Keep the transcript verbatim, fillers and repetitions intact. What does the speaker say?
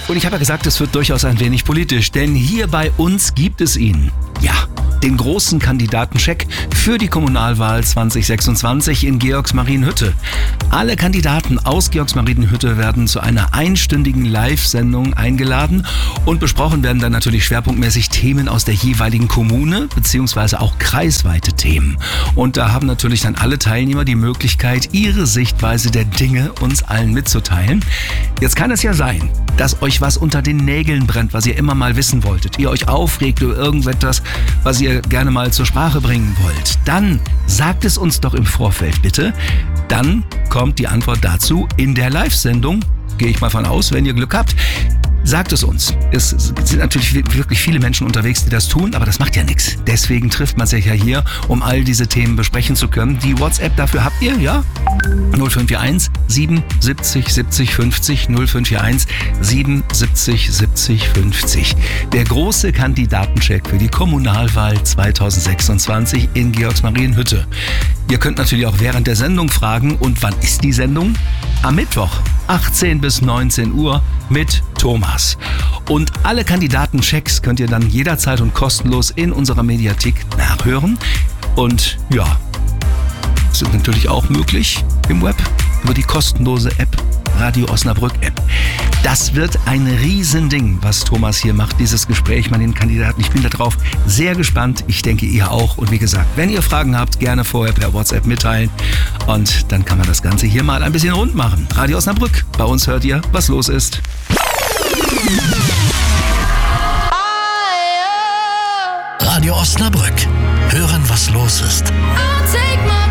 Und ich habe ja gesagt, es wird durchaus ein wenig politisch, denn hier bei uns gibt es ihn. Ja, den großen Kandidatencheck für die Kommunalwahl zwanzig sechsundzwanzig in Georgsmarienhütte. Alle Kandidaten aus Georgsmarienhütte werden zu einer einstündigen Live-Sendung eingeladen und besprochen werden dann natürlich schwerpunktmäßig Themen aus der jeweiligen Kommune beziehungsweise auch kreisweite Themen. Und da haben natürlich dann alle Teilnehmer die Möglichkeit, ihre Sichtweise der Dinge uns allen mitzuteilen. Jetzt kann es ja sein, dass euch was unter den Nägeln brennt, was ihr immer mal wissen wolltet. Ihr euch aufregt über irgendetwas, was ihr gerne mal zur Sprache bringen wollt. Dann sagt es uns doch im Vorfeld bitte. Dann kommt die Antwort dazu in der Live-Sendung. Gehe ich mal von aus, wenn ihr Glück habt. Sagt es uns. Es sind natürlich wirklich viele Menschen unterwegs, die das tun, aber das macht ja nichts. Deswegen trifft man sich ja hier, um all diese Themen besprechen zu können. Die WhatsApp dafür habt ihr, ja? null fünf vier eins sieben siebzig siebzig fünfzig null fünf vier eins sieben siebzig siebzig fünfzig. Der große Kandidatencheck für die Kommunalwahl zwanzig sechsundzwanzig in Georgsmarienhütte. Ihr könnt natürlich auch während der Sendung fragen, und wann ist die Sendung? Am Mittwoch, achtzehn bis neunzehn Uhr mit Thomas. Und alle Kandidatenchecks könnt ihr dann jederzeit und kostenlos in unserer Mediathek nachhören. Und ja, sind natürlich auch möglich im Web über die kostenlose App, Radio Osnabrück App. Das wird ein Riesending, was Thomas hier macht, dieses Gespräch mit den Kandidaten. Ich bin darauf sehr gespannt. Ich denke, ihr auch. Und wie gesagt, wenn ihr Fragen habt, gerne vorher per WhatsApp mitteilen. Und dann kann man das Ganze hier mal ein bisschen rund machen. Radio Osnabrück, bei uns hört ihr, was los ist. Radio Osnabrück. Hören, was los ist. I'll take my